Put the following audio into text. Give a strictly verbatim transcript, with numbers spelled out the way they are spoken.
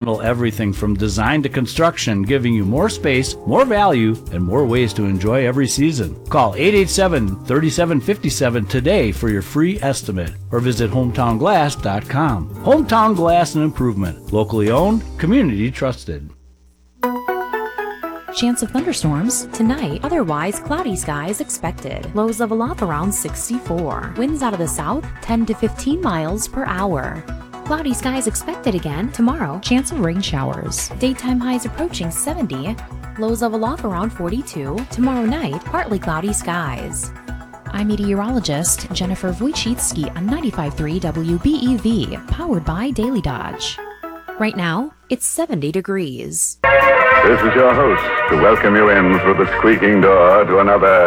handle everything from design to construction, giving you more space, more value, and more ways to enjoy every season. Call eight eight seven, three seven five seven today for your free estimate or visit hometown glass dot com. Hometown Glass and Improvement. Locally owned, community trusted. Chance of thunderstorms tonight, otherwise cloudy skies expected. Lows level off around sixty-four. Winds out of the south ten to fifteen miles per hour. Cloudy skies expected again tomorrow. Chance of rain showers. Daytime highs approaching seventy. Lows level off around forty-two. Tomorrow night, partly cloudy skies. I'm meteorologist Jennifer Wojcicki on ninety-five point three W B E V, powered by Daily Dodge. Right now, it's seventy degrees. This is your host to welcome you in through the squeaking door to another